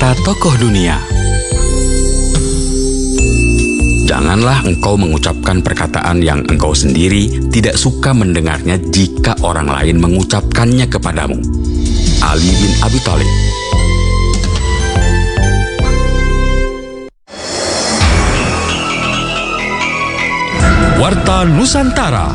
kata tokoh dunia. Janganlah engkau mengucapkan perkataan yang engkau sendiri tidak suka mendengarnya jika orang lain mengucapkannya kepadamu. Ali bin Abi Thalib. Warta Nusantara.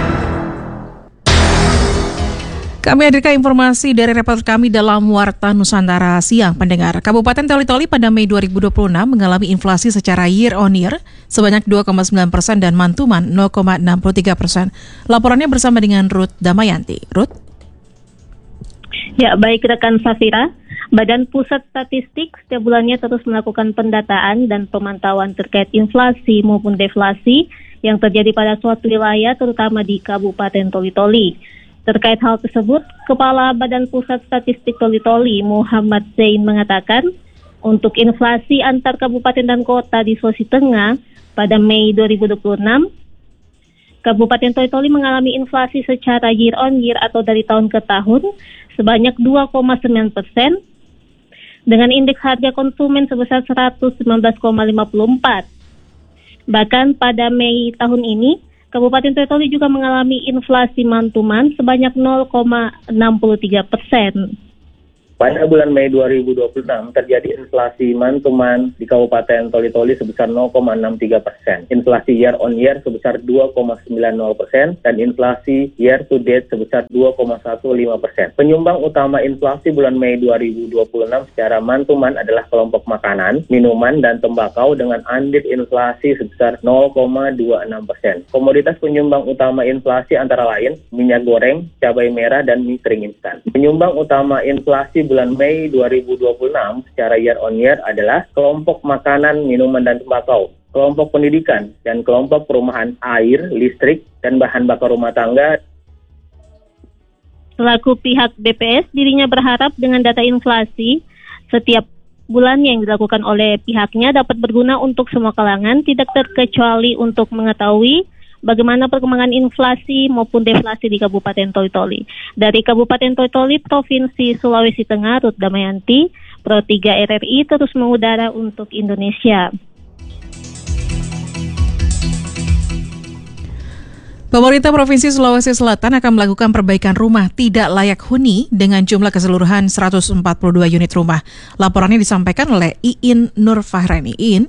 Kami hadirkan informasi dari reporter kami dalam Warta Nusantara siang, pendengar. Kabupaten Toli-Toli pada Mei 2026 mengalami inflasi secara year on year sebanyak 2,9% dan Mantuman 0,63%. Laporannya bersama dengan Ruth Damayanti. Ruth? Ya, baik rekan Safira. Badan Pusat Statistik setiap bulannya terus melakukan pendataan dan pemantauan terkait inflasi maupun deflasi yang terjadi pada suatu wilayah, terutama di Kabupaten Toli-Toli. Terkait hal tersebut, Kepala Badan Pusat Statistik Toli-Toli, Muhammad Zain, mengatakan untuk inflasi antar kabupaten dan kota di Sulawesi Tengah pada Mei 2026, Kabupaten Toli-Toli mengalami inflasi secara year on year atau dari tahun ke tahun sebanyak 2,9%, dengan indeks harga konsumen sebesar 119,54. Bahkan pada Mei tahun ini, Kabupaten Toli-Toli juga mengalami inflasi Mantuman sebanyak 0,63%. Pada bulan Mei 2026 terjadi inflasi Mantuman di Kabupaten Toli-Toli sebesar 0,63%, inflasi year on year sebesar 2,90% dan inflasi year to date sebesar 2,15%. Penyumbang utama inflasi bulan Mei 2026 secara Mantuman adalah kelompok makanan, minuman dan tembakau dengan andil inflasi sebesar 0,26%. Komoditas penyumbang utama inflasi antara lain minyak goreng, cabai merah dan mie kering instan. Penyumbang utama inflasi bulan Mei 2026 secara year on year adalah kelompok makanan, minuman dan tembakau, kelompok pendidikan dan kelompok perumahan air, listrik dan bahan bakar rumah tangga. Selaku pihak BPS, dirinya berharap dengan data inflasi setiap bulan yang dilakukan oleh pihaknya dapat berguna untuk semua kalangan, tidak terkecuali untuk mengetahui bagaimana perkembangan inflasi maupun deflasi di Kabupaten Toli-Toli. Dari Kabupaten Toli-Toli, Provinsi Sulawesi Tengah, Ruth Damayanti, Pro 3 RRI terus mengudara untuk Indonesia. Pemerintah Provinsi Sulawesi Selatan akan melakukan perbaikan rumah tidak layak huni dengan jumlah keseluruhan 142 unit rumah. Laporannya disampaikan oleh Iin Nur Fahrani. Iin?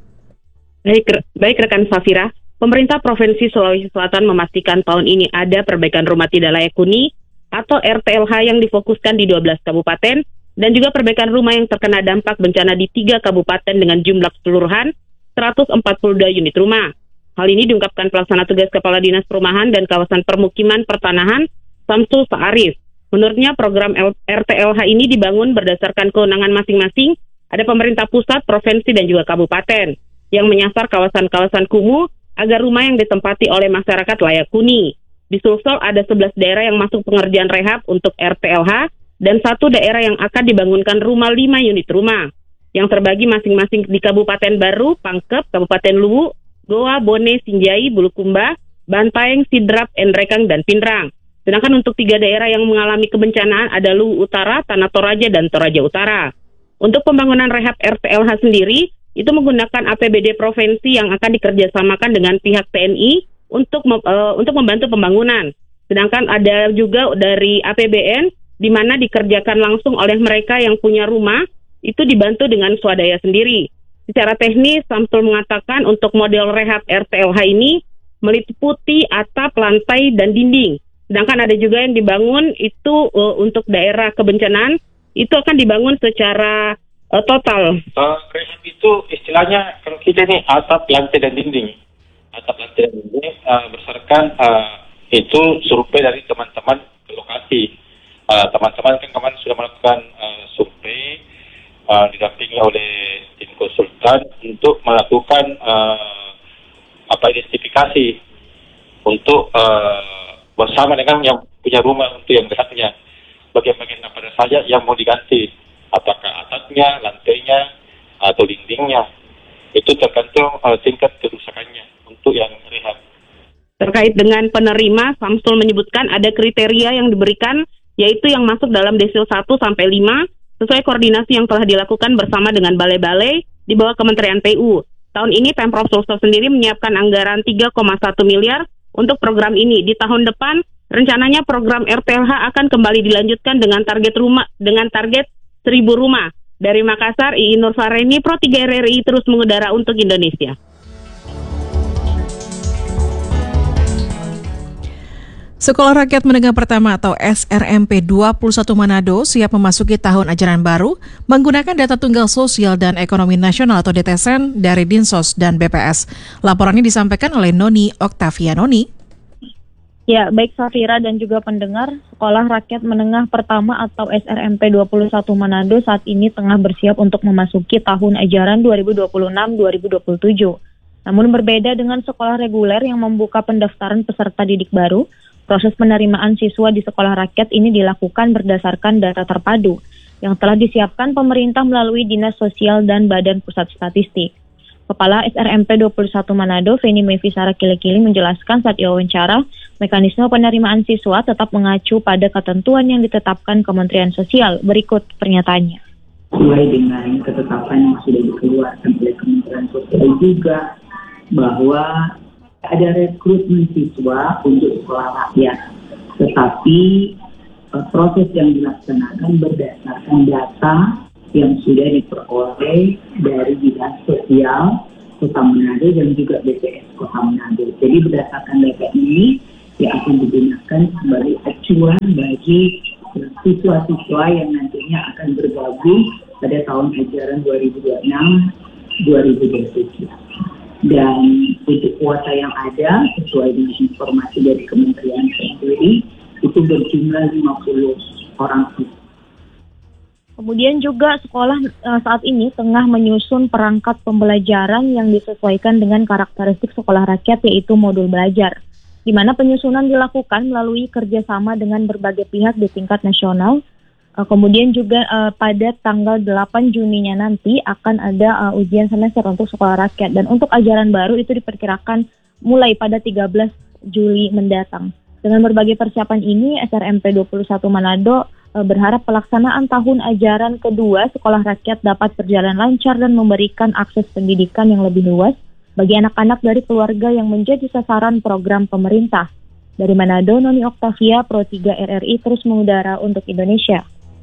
Baik rekan Safira. Pemerintah Provinsi Sulawesi Selatan memastikan tahun ini ada perbaikan rumah tidak layak huni atau RTLH yang difokuskan di 12 kabupaten dan juga perbaikan rumah yang terkena dampak bencana di 3 kabupaten dengan jumlah keseluruhan 142 unit rumah. Hal ini diungkapkan pelaksana tugas Kepala Dinas Perumahan dan Kawasan Permukiman Pertanahan Samsul Sa'arif. Menurutnya program RTLH ini dibangun berdasarkan kewenangan masing-masing, ada pemerintah pusat, provinsi dan juga kabupaten yang menyasar kawasan-kawasan kumuh agar rumah yang ditempati oleh masyarakat layak huni. Di Sulsel ada 11 daerah yang masuk pengerjaan rehab untuk RTLH dan 1 daerah yang akan dibangunkan rumah 5 unit rumah yang terbagi masing-masing di Kabupaten Baru, Pangkep, Kabupaten Luwu, Goa, Bone, Sinjai, Bulukumba, Bantaeng, Sidrap, Enrekang, dan Pindrang. Sedangkan untuk 3 daerah yang mengalami kebencanaan ada Luwu Utara, Tanah Toraja, dan Toraja Utara. Untuk pembangunan rehab RTLH sendiri, itu menggunakan APBD provinsi yang akan dikerjasamakan dengan pihak TNI untuk membantu pembangunan. Sedangkan ada juga dari APBN di mana dikerjakan langsung oleh mereka yang punya rumah, itu dibantu dengan swadaya sendiri. Secara teknis, Samsul mengatakan untuk model rehab RTLH ini meliputi atap, lantai, dan dinding. Sedangkan ada juga yang dibangun itu untuk daerah kebencanaan, itu akan dibangun secara total. Rehab itu istilahnya kalau kita ini atap, lantai dan dinding. Atap, lantai dan dinding berdasarkan itu survei dari teman-teman ke lokasi. Teman-teman kan kemarin sudah melakukan survei didampingi oleh tim konsultan untuk melakukan identifikasi untuk bersama dengan yang punya rumah untuk yang dekatnya. Bagian-bagian apa saja yang mau diganti. Apakah atapnya, lantainya, atau dindingnya. Itu tergantung tingkat kerusakannya untuk yang rehab. Terkait dengan penerima, Samsul menyebutkan ada kriteria yang diberikan, yaitu yang masuk dalam desil 1 sampai 5, sesuai koordinasi yang telah dilakukan bersama dengan balai-balai di bawah Kementerian PU. Tahun ini Pemprov Sulsel sendiri menyiapkan anggaran 3,1 miliar untuk program ini. Di tahun depan rencananya program RTLH akan kembali dilanjutkan dengan target 1.000 rumah. Dari Makassar, Ii Nurfareni, Pro 3 RRI terus mengudara untuk Indonesia. Sekolah Rakyat Menengah Pertama atau SRMP 21 Manado siap memasuki tahun ajaran baru menggunakan data tunggal sosial dan ekonomi nasional atau DTSN dari Dinsos dan BPS. Laporannya disampaikan oleh Noni Oktavia. Noni. Ya, baik Safira dan juga pendengar, Sekolah Rakyat Menengah Pertama atau SRMP 21 Manado saat ini tengah bersiap untuk memasuki tahun ajaran 2026-2027. Namun berbeda dengan sekolah reguler yang membuka pendaftaran peserta didik baru, proses penerimaan siswa di sekolah rakyat ini dilakukan berdasarkan data terpadu yang telah disiapkan pemerintah melalui Dinas Sosial dan Badan Pusat Statistik. Kepala SRMP 21 Manado, Feni Mevisara Kili-Kili menjelaskan saat wawancara, mekanisme penerimaan siswa tetap mengacu pada ketentuan yang ditetapkan Kementerian Sosial. Berikut pernyataannya. Sesuai dengan ketetapan yang sudah dikeluarkan oleh Kementerian Sosial juga bahwa ada rekrutmen siswa untuk sekolah rakyat, tetapi proses yang dilaksanakan berdasarkan data yang sudah diperoleh dari Dinas Sosial Kota Manado dan juga BPS Kota Manado. Jadi berdasarkan data ini yang akan digunakan sebagai acuan bagi siswa-siswa yang nantinya akan bergabung pada tahun ajaran 2026-2027. Dan untuk kuota yang ada sesuai dengan informasi dari Kementerian sendiri itu berjumlah 50 orang siswa. Kemudian juga sekolah saat ini tengah menyusun perangkat pembelajaran yang disesuaikan dengan karakteristik sekolah rakyat, yaitu modul belajar, di mana penyusunan dilakukan melalui kerjasama dengan berbagai pihak di tingkat nasional. Kemudian juga pada tanggal 8 Juninya nanti akan ada ujian semester untuk sekolah rakyat. Dan untuk ajaran baru itu diperkirakan mulai pada 13 Juli mendatang. Dengan berbagai persiapan ini, SRMP 21 Manado berharap pelaksanaan tahun ajaran kedua sekolah rakyat dapat berjalan lancar dan memberikan akses pendidikan yang lebih luas bagi anak-anak dari keluarga yang menjadi sasaran program pemerintah. Dari Manado, Noni Oktavia, Pro 3 RRI terus mengudara untuk Indonesia.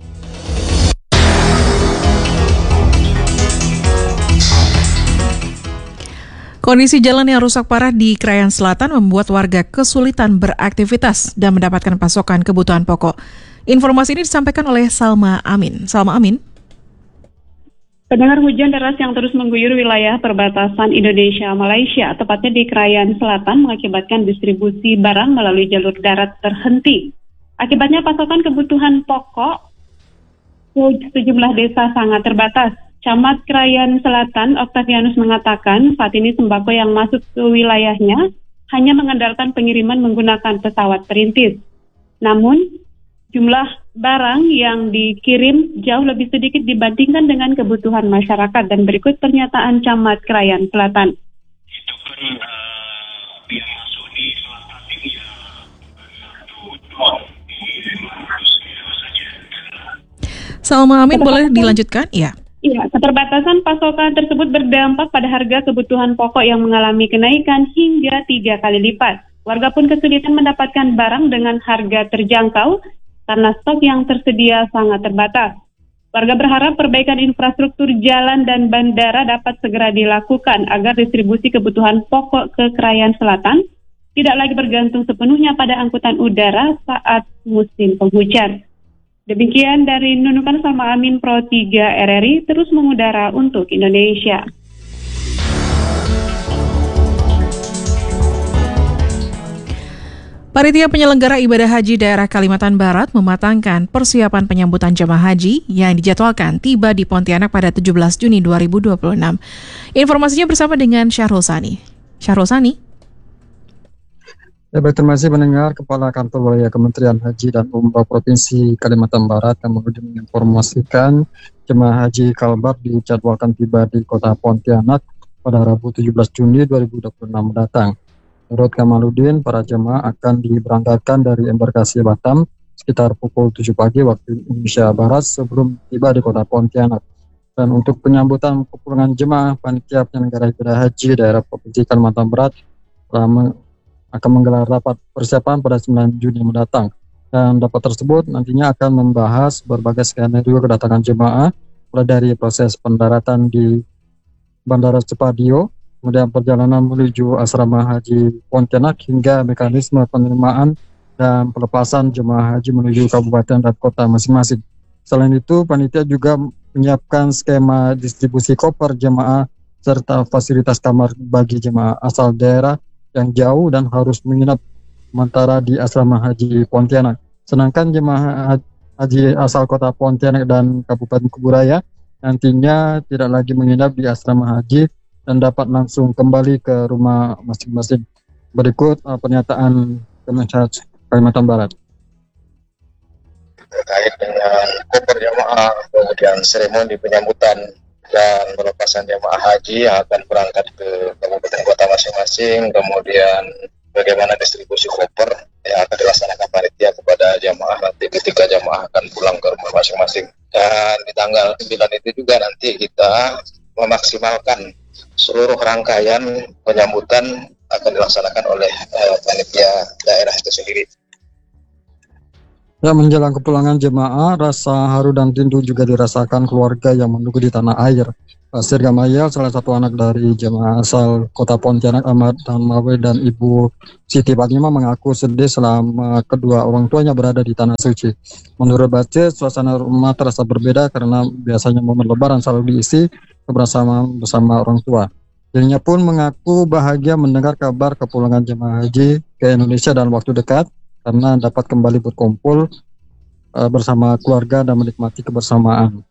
Kondisi jalan yang rusak parah di Krayan Selatan membuat warga kesulitan beraktivitas dan mendapatkan pasokan kebutuhan pokok. Informasi ini disampaikan oleh Salma Amin. Salma Amin. Pendengar, hujan deras yang terus mengguyur wilayah perbatasan Indonesia-Malaysia, tepatnya di Krayan Selatan, mengakibatkan distribusi barang melalui jalur darat terhenti. Akibatnya pasokan kebutuhan pokok ke sejumlah desa sangat terbatas. Camat Krayan Selatan, Octavianus mengatakan saat ini sembako yang masuk ke wilayahnya hanya mengandalkan pengiriman menggunakan pesawat perintis. Namun, jumlah barang yang dikirim jauh lebih sedikit dibandingkan dengan kebutuhan masyarakat. Dan berikut pernyataan Camat Krayan Selatan. Itu kan yang masuk di selatan ini Salma Amin, boleh dilanjutkan? Ya. Iya, keterbatasan pasokan tersebut berdampak pada harga kebutuhan pokok yang mengalami kenaikan hingga 3 kali lipat. Warga pun kesulitan mendapatkan barang dengan harga terjangkau karena stok yang tersedia sangat terbatas. Warga berharap perbaikan infrastruktur jalan dan bandara dapat segera dilakukan agar distribusi kebutuhan pokok ke Krayan Selatan tidak lagi bergantung sepenuhnya pada angkutan udara saat musim penghujan. Demikian dari Nunukan, Salma Amin, Pro 3 RRI terus mengudara untuk Indonesia. Panitia penyelenggara ibadah haji daerah Kalimantan Barat mematangkan persiapan penyambutan jemaah haji yang dijadwalkan tiba di Pontianak pada 17 Juni 2026. Informasinya bersama dengan Syahrul Sani. Syahrul Sani. Ya, baik, terima kasih pendengar. Kepala Kantor Wilayah Kementerian Haji dan Umroh Provinsi Kalimantan Barat yang kemudian menginformasikan jemaah haji Kalbar dijadwalkan tiba di Kota Pontianak pada Rabu 17 Juni 2026 mendatang. Menurut Kamaludin, para jemaah akan diberangkatkan dari embarkasi Batam sekitar pukul 7 pagi waktu Indonesia Barat sebelum tiba di kota Pontianak. Dan untuk penyambutan kepulangan jemaah, panitia penyelenggara ibadah haji daerah Provinsi Kalimantan Barat akan menggelar rapat persiapan pada 9 Juni mendatang. Dan rapat tersebut nantinya akan membahas berbagai skenario kedatangan jemaah, mulai dari proses pendaratan di Bandara Supadio, kemudian perjalanan menuju asrama haji Pontianak, hingga mekanisme penerimaan dan pelepasan jemaah haji menuju kabupaten dan kota masing-masing. Selain itu, panitia juga menyiapkan skema distribusi koper jemaah serta fasilitas kamar bagi jemaah asal daerah yang jauh dan harus menginap sementara di asrama haji Pontianak. Sedangkan jemaah haji asal kota Pontianak dan Kabupaten Kuburaya nantinya tidak lagi menginap di asrama haji dan dapat langsung kembali ke rumah masing-masing. Berikut pernyataan Kemenhub Kalimantan Barat. Terkait dengan koper jamaah, kemudian seremoni penyambutan dan pelepasan jamaah haji yang akan berangkat ke kabupaten kota masing-masing, kemudian bagaimana distribusi koper yang akan dilaksanakan panitia kepada jamaah nanti ketika jamaah akan pulang ke rumah masing-masing. Dan di tanggal 9 itu juga nanti kita memaksimalkan seluruh rangkaian penyambutan akan dilaksanakan oleh panitia daerah itu sendiri. Ya, menjelang kepulangan jemaah, rasa haru dan rindu juga dirasakan keluarga yang menunggu di tanah air. Pasir Gamayel, salah satu anak dari jemaah asal kota Pontianak, Ahmad Mawe dan Ibu Siti Fatimah, mengaku sedih selama kedua orang tuanya berada di Tanah Suci. Menurut Bace, suasana rumah terasa berbeda karena biasanya momen lebaran selalu diisi bersama orang tua. Dirinya pun mengaku bahagia mendengar kabar kepulangan jemaah haji ke Indonesia dalam waktu dekat karena dapat kembali berkumpul bersama keluarga dan menikmati kebersamaan.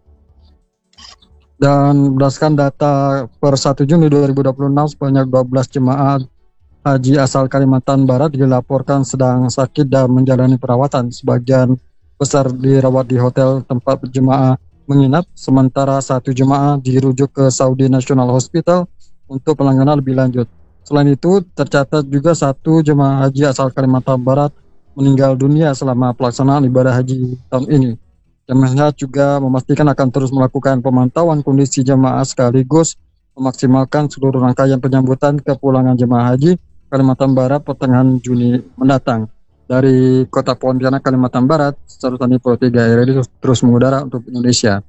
Dan berdasarkan data per 1 Juni 2026, sebanyak 12 jemaah haji asal Kalimantan Barat dilaporkan sedang sakit dan menjalani perawatan. Sebagian besar dirawat di hotel tempat jemaah menginap, sementara 1 jemaah dirujuk ke Saudi National Hospital untuk penanganan lebih lanjut. Selain itu, tercatat juga 1 jemaah haji asal Kalimantan Barat meninggal dunia selama pelaksanaan ibadah haji tahun ini. Kemenhub juga memastikan akan terus melakukan pemantauan kondisi jemaah sekaligus memaksimalkan seluruh rangkaian penyambutan kepulangan jemaah haji Kalimantan Barat pertengahan Juni mendatang. Dari Kota Pontianak, Kalimantan Barat, Sarutani Pro 3 RRI terus mengudara untuk Indonesia.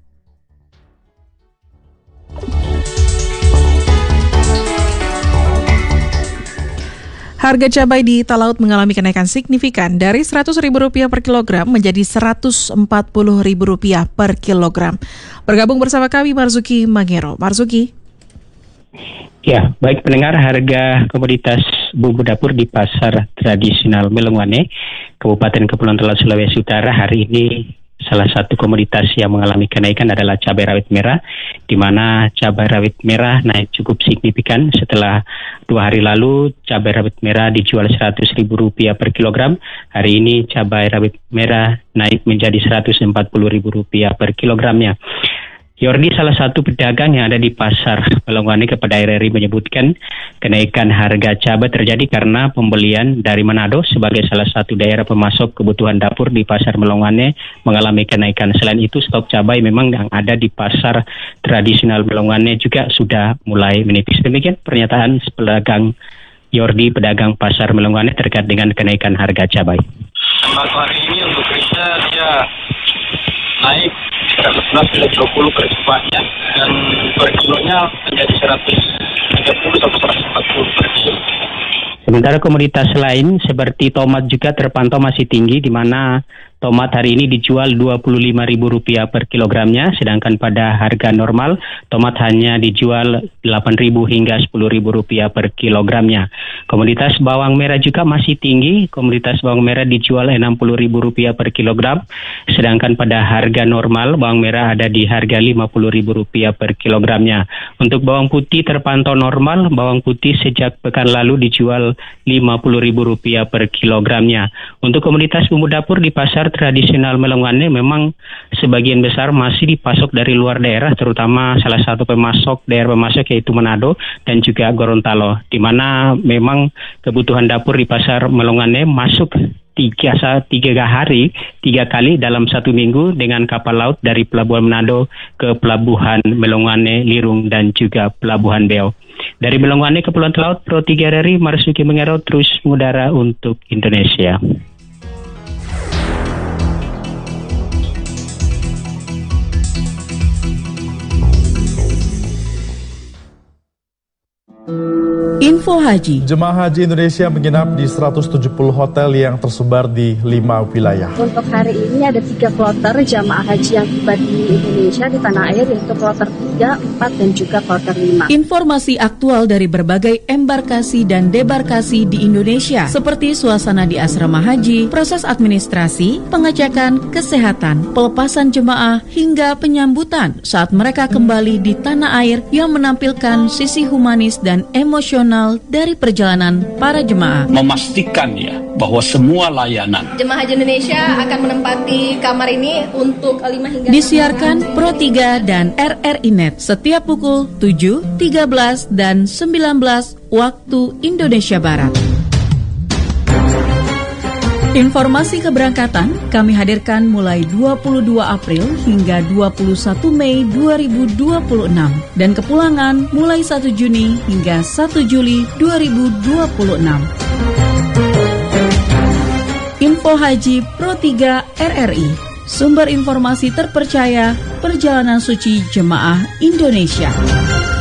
Harga cabai di Talaut mengalami kenaikan signifikan dari Rp100.000 per kilogram menjadi Rp140.000 per kilogram. Bergabung bersama kami Marzuki Mangero. Marzuki. Ya, baik pendengar, harga komoditas bumbu dapur di pasar tradisional Melongwane, Kabupaten Kepulauan Talaut, Sulawesi Utara hari ini salah satu komoditas yang mengalami kenaikan adalah cabai rawit merah, di mana cabai rawit merah naik cukup signifikan setelah 2 hari lalu cabai rawit merah dijual Rp100.000 per kilogram. Hari ini cabai rawit merah naik menjadi Rp140.000 per kilogramnya. Yordi, salah satu pedagang yang ada di pasar Melongwane kepada RRI menyebutkan kenaikan harga cabai terjadi karena pembelian dari Manado sebagai salah satu daerah pemasok kebutuhan dapur di pasar Melongwane mengalami kenaikan. Selain itu, stok cabai memang yang ada di pasar tradisional Melongwane juga sudah mulai menipis. Demikian pernyataan pedagang Yordi, pedagang pasar Melongwane terkait dengan kenaikan harga cabai. Hari ini untuk kita dia naik 11-20 per ekspornya dan per kilonya menjadi 130 sampai 140 per kilo. Sementara komoditas lain seperti tomat juga terpantau masih tinggi, di mana tomat hari ini dijual Rp25.000 per kilogramnya, sedangkan pada harga normal tomat hanya dijual Rp8.000 hingga Rp10.000 per kilogramnya. Komoditas bawang merah juga masih tinggi, komoditas bawang merah dijual Rp60.000 per kilogram, sedangkan pada harga normal bawang merah ada di harga Rp50.000 per kilogramnya. Untuk bawang putih terpantau normal, bawang putih sejak pekan lalu dijual Rp50.000 per kilogramnya. Untuk komoditas bumbu dapur di pasar tradisional Melongwane memang sebagian besar masih dipasok dari luar daerah, terutama salah satu daerah pemasok yaitu Manado dan juga Gorontalo, di mana memang kebutuhan dapur di pasar Melongwane masuk tiga kali dalam 1 minggu dengan kapal laut dari Pelabuhan Manado ke Pelabuhan Melongwane, Lirung, dan juga Pelabuhan Beo. Dari Melongwane ke Kepulauan Laut, Pro 3 RRI Marsuki Mengero terus mengudara untuk Indonesia. Info Haji. Jemaah Haji Indonesia menginap di 170 hotel yang tersebar di 5 wilayah. Untuk hari ini ada 3 kloter jemaah haji yang tiba di Indonesia di tanah air, yaitu kloter 3, 4, dan juga kloter 5. Informasi aktual dari berbagai embarkasi dan debarkasi di Indonesia, seperti suasana di asrama haji, proses administrasi, pengecekan kesehatan, pelepasan jemaah, hingga penyambutan saat mereka kembali di tanah air yang menampilkan sisi humanis dan emosional dari perjalanan para jemaah. Memastikan bahwa semua layanan Jemaah Haji Indonesia akan menempati kamar ini untuk 5 hingga disiarkan Pro 3 dan RRI Net setiap pukul 7, 13, dan 19 waktu Indonesia Barat. Informasi keberangkatan kami hadirkan mulai 22 April hingga 21 Mei 2026 dan kepulangan mulai 1 Juni hingga 1 Juli 2026. Info Haji Pro 3 RRI, sumber informasi terpercaya perjalanan suci jemaah Indonesia.